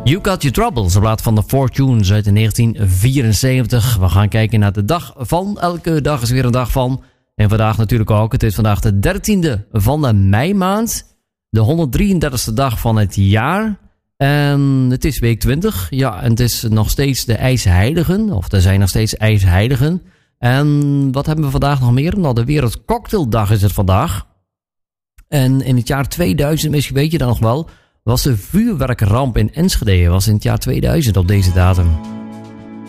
You Got Your Troubles, de plaat van de Fortunes uit 1974. We gaan kijken naar de dag van. Elke dag is weer een dag van. En vandaag natuurlijk ook. Het is vandaag de 13e van de meimaand. De 133e dag van het jaar. En het is week 20. Ja, en het is nog steeds de IJsheiligen. Of er zijn nog steeds IJsheiligen. En wat hebben we vandaag nog meer? Nou, de Wereldcocktaildag is het vandaag. En in het jaar 2000, misschien weet je dat nog wel, was de vuurwerkramp in Enschede. Was in het jaar 2000 op deze datum.